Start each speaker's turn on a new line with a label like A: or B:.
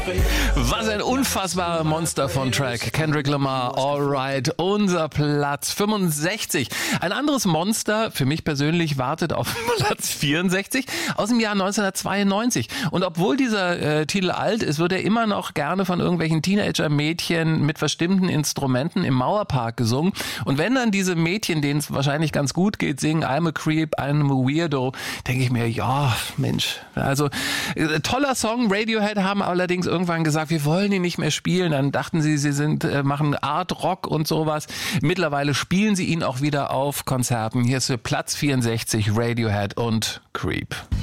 A: Was ein unfassbarer Monster von Track. Kendrick Lamar, Alright, unser Platz 65. Ein anderes Monster, für mich persönlich, wartet auf Platz 64 aus dem Jahr 1992. Und obwohl dieser Titel alt ist, wird er immer noch gerne von irgendwelchen Teenager-Mädchen mit verstimmten Instrumenten im Mauerpark gesungen. Und wenn dann diese Mädchen, denen es wahrscheinlich ganz gut geht, singen I'm a Creep, I'm a Weirdo, denke ich mir, ja, Mensch. Also toller Song. Radiohead haben allerdings irgendwann gesagt, wir wollen ihn nicht mehr spielen. Dann dachten sie machen Art Rock und sowas. Mittlerweile spielen sie ihn auch wieder auf Konzerten. Hier ist für Platz 64 Radiohead und Creep.